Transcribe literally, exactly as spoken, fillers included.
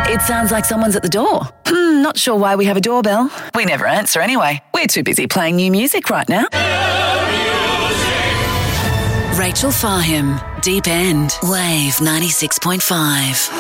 It sounds like someone's at the door. Hmm, not sure why we have a doorbell. We never answer anyway. We're too busy playing new music right now. Rachel Fahim, Deep End, Wave ninety-six point five.